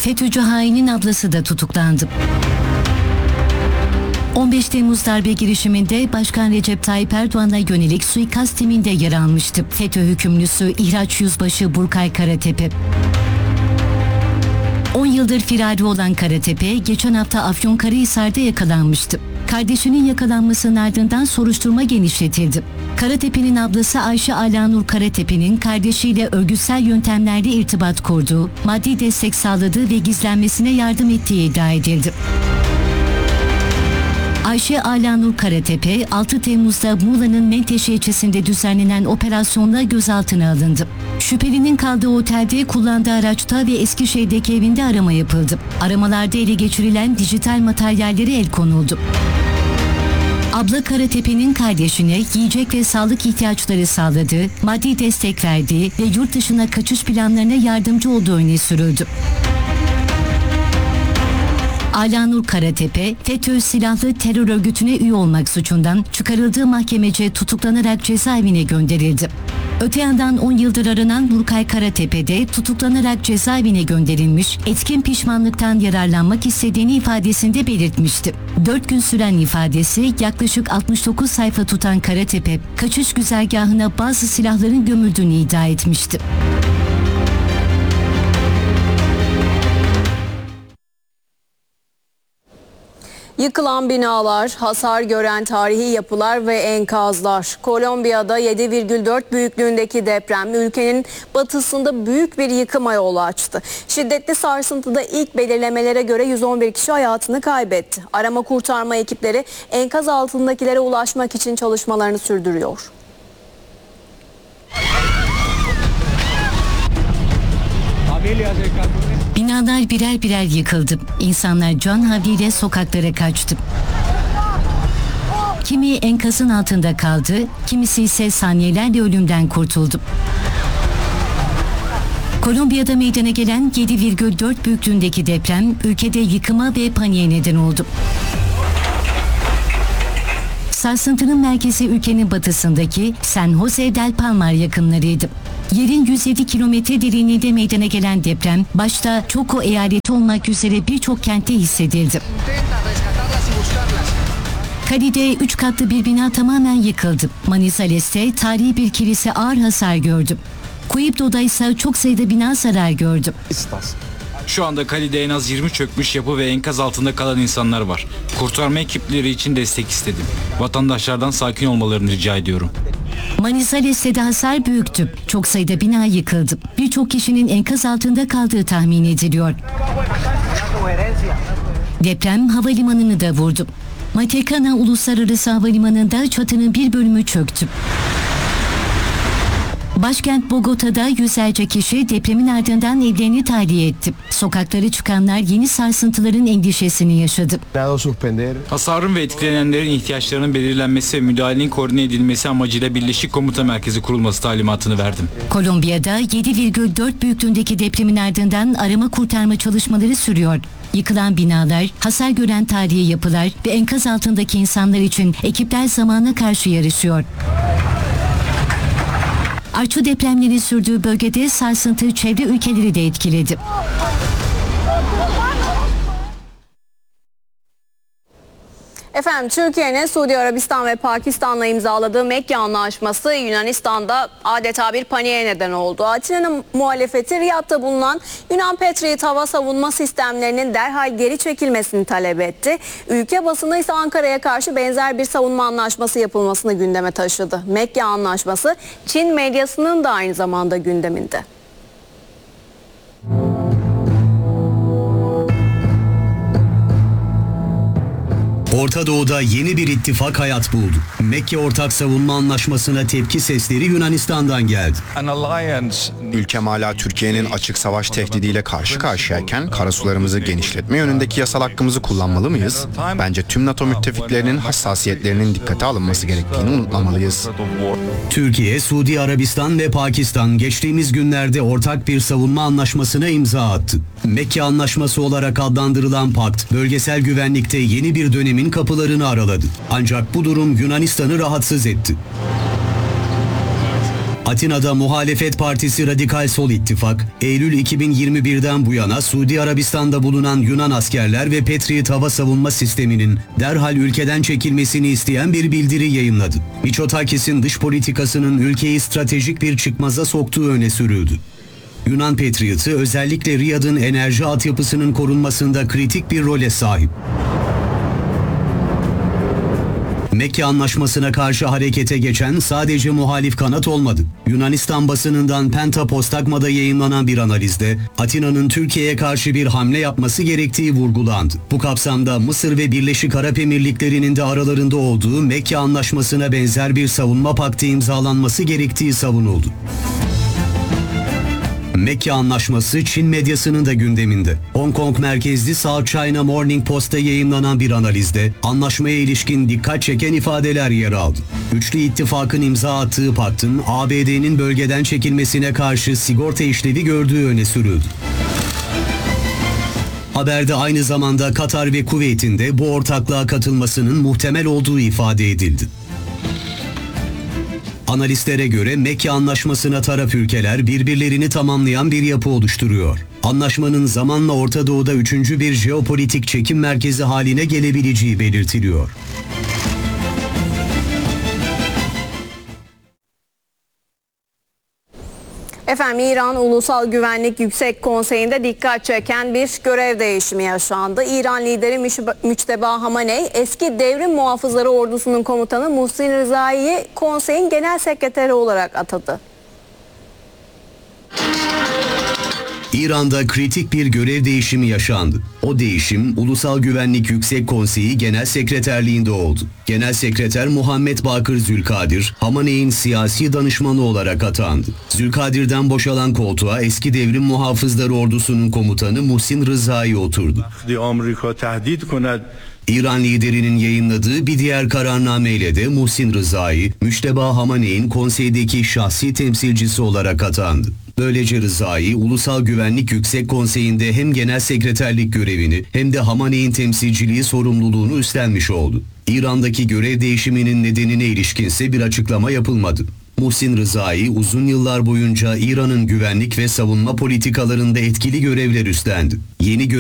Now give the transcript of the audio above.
FETÖ'cü hainin ablası da tutuklandı. 15 Temmuz darbe girişiminde Başkan Recep Tayyip Erdoğan'a yönelik suikast timinde yer almıştı. FETÖ hükümlüsü İhraç Yüzbaşı Burkay Karatepe. 10 yıldır firari olan Karatepe, geçen hafta Afyonkarahisar'da yakalanmıştı. Kardeşinin yakalanmasının ardından soruşturma genişletildi. Karatepe'nin ablası Ayşe Alanur Karatepe'nin kardeşiyle örgütsel yöntemlerle irtibat kurduğu, maddi destek sağladığı ve gizlenmesine yardım ettiği iddia edildi. Ayşe Alanur Karatepe, 6 Temmuz'da Muğla'nın Menteşe ilçesinde düzenlenen operasyonla gözaltına alındı. Şüphelinin kaldığı otelde, kullandığı araçta ve Eskişehir'deki evinde arama yapıldı. Aramalarda ele geçirilen dijital materyallere el konuldu. Abla Karatepe'nin kardeşine yiyecek ve sağlık ihtiyaçları sağladığı, maddi destek verdiği ve yurt dışına kaçış planlarına yardımcı olduğu öne sürüldü. Alanur Karatepe, FETÖ silahlı terör örgütüne üye olmak suçundan çıkarıldığı mahkemece tutuklanarak cezaevine gönderildi. Öte yandan 10 yıldır aranan Burkay Karatepe de tutuklanarak cezaevine gönderilmiş, etkin pişmanlıktan yararlanmak istediğini ifadesinde belirtmişti. 4 gün süren ifadesi yaklaşık 69 sayfa tutan Karatepe, kaçış güzergahına bazı silahların gömüldüğünü iddia etmişti. Yıkılan binalar, hasar gören tarihi yapılar ve enkazlar. Kolombiya'da 7,4 büyüklüğündeki deprem ülkenin batısında büyük bir yıkıma yol açtı. Şiddetli sarsıntıda ilk belirlemelere göre 111 kişi hayatını kaybetti. Arama kurtarma ekipleri enkaz altındakilere ulaşmak için çalışmalarını sürdürüyor. Binalar birer birer yıkıldı. İnsanlar can havliyle sokaklara kaçtı. Kimi enkazın altında kaldı, kimisi ise saniyelerle ölümden kurtuldu. Kolombiya'da meydana gelen 7,4 büyüklüğündeki deprem ülkede yıkıma ve paniğe neden oldu. Sarsıntının merkezi ülkenin batısındaki San Jose del Palmar yakınlarıydı. Yerin 107 kilometre derinliğinde meydana gelen deprem, başta Choco eyaleti olmak üzere birçok kentte hissedildi. Cali'de 3 katlı bir bina tamamen yıkıldı. Manizales'te tarihi bir kilise ağır hasar gördü. Quibdo'da ise çok sayıda bina zarar gördü. Şu anda Cali'de en az 20 çökmüş yapı ve enkaz altında kalan insanlar var. Kurtarma ekipleri için destek istedim. Vatandaşlardan sakin olmalarını rica ediyorum. Manizales'te de hasar büyüktü. Çok sayıda bina yıkıldı. Birçok kişinin enkaz altında kaldığı tahmin ediliyor. Deprem havalimanını da vurdu. Matecana Uluslararası Havalimanı'nda çatının bir bölümü çöktü. Başkent Bogota'da yüzlerce kişi depremin ardından evlerini tahliye etti. Sokaklara çıkanlar yeni sarsıntıların endişesini yaşadı. Hasarın ve etkilenenlerin ihtiyaçlarının belirlenmesi ve müdahalenin koordine edilmesi amacıyla Birleşik Komuta Merkezi kurulması talimatını verdim. Kolombiya'da 7,4 büyüklüğündeki depremin ardından arama kurtarma çalışmaları sürüyor. Yıkılan binalar, hasar gören tarihi yapılar ve enkaz altındaki insanlar için ekipler zamana karşı yarışıyor. Artçı depremlerin sürdüğü bölgede sarsıntı çevre ülkeleri de etkiledi. Efendim, Türkiye'nin Suudi Arabistan ve Pakistan'la imzaladığı Mekke Anlaşması Yunanistan'da adeta bir paniğe neden oldu. Atina'nın muhalefeti Riyad'da bulunan Yunan Patriot hava savunma sistemlerinin derhal geri çekilmesini talep etti. Ülke basını ise Ankara'ya karşı benzer bir savunma anlaşması yapılmasını gündeme taşıdı. Mekke Anlaşması Çin medyasının da aynı zamanda gündeminde. Orta Doğu'da yeni bir ittifak hayat buldu. Mekke Ortak Savunma Anlaşması'na tepki sesleri Yunanistan'dan geldi. Ülkem hala Türkiye'nin açık savaş tehdidiyle karşı karşıyayken karasularımızı genişletme yönündeki yasal hakkımızı kullanmalı mıyız? Bence tüm NATO müttefiklerinin hassasiyetlerinin dikkate alınması gerektiğini unutmamalıyız. Türkiye, Suudi Arabistan ve Pakistan geçtiğimiz günlerde ortak bir savunma anlaşmasına imza attı. Mekke Anlaşması olarak adlandırılan pakt, bölgesel güvenlikte yeni bir dönemin kapılarını araladı. Ancak bu durum Yunanistan'ı rahatsız etti. Atina'da muhalefet partisi Radikal Sol İttifak, Eylül 2021'den bu yana Suudi Arabistan'da bulunan Yunan askerler ve Patriot hava savunma sisteminin derhal ülkeden çekilmesini isteyen bir bildiri yayımladı. Mitsotakis'in dış politikasının ülkeyi stratejik bir çıkmaza soktuğu öne sürüldü. Yunan Patriot'ı özellikle Riyad'ın enerji altyapısının korunmasında kritik bir role sahip. Mekke Anlaşması'na karşı harekete geçen sadece muhalif kanat olmadı. Yunanistan basınından Pentapostakma'da yayınlanan bir analizde Atina'nın Türkiye'ye karşı bir hamle yapması gerektiği vurgulandı. Bu kapsamda Mısır ve Birleşik Arap Emirlikleri'nin de aralarında olduğu Mekke Anlaşması'na benzer bir savunma paktı imzalanması gerektiği savunuldu. Mekke Anlaşması Çin medyasının da gündeminde. Hong Kong merkezli South China Morning Post'ta yayımlanan bir analizde anlaşmaya ilişkin dikkat çeken ifadeler yer aldı. Üçlü ittifakın imza attığı paktın ABD'nin bölgeden çekilmesine karşı sigorta işlevi gördüğü öne sürüldü. Haberde aynı zamanda Katar ve Kuveyt'in de bu ortaklığa katılmasının muhtemel olduğu ifade edildi. Analistlere göre Mekke Anlaşması'na taraf ülkeler birbirlerini tamamlayan bir yapı oluşturuyor. Anlaşmanın zamanla Orta Doğu'da üçüncü bir jeopolitik çekim merkezi haline gelebileceği belirtiliyor. Efendim, İran Ulusal Güvenlik Yüksek Konseyi'nde dikkat çeken bir görev değişimi yaşandı. İran lideri Müçteba Hamaney, eski devrim muhafızları ordusunun komutanı Muhsin Rızai'yi konseyin genel sekreteri olarak atadı. İran'da kritik bir görev değişimi yaşandı. O değişim Ulusal Güvenlik Yüksek Konseyi Genel Sekreterliğinde oldu. Genel Sekreter Muhammed Bakır Zülkadir, Hamaney'in siyasi danışmanı olarak atandı. Zülkadir'den boşalan koltuğa eski devrim muhafızları ordusunun komutanı Muhsin Rızai oturdu. İran liderinin yayınladığı bir diğer kararnameyle de Muhsin Rızai, Müçteba Hamaney'in konseydeki şahsi temsilcisi olarak atandı. Böylece Rızai, Ulusal Güvenlik Yüksek Konseyi'nde hem genel sekreterlik görevini hem de Hamaney'in temsilciliği sorumluluğunu üstlenmiş oldu. İran'daki görev değişiminin nedenine ilişkinse bir açıklama yapılmadı. Muhsin Rızai uzun yıllar boyunca İran'ın güvenlik ve savunma politikalarında etkili görevler üstlendi. Yeni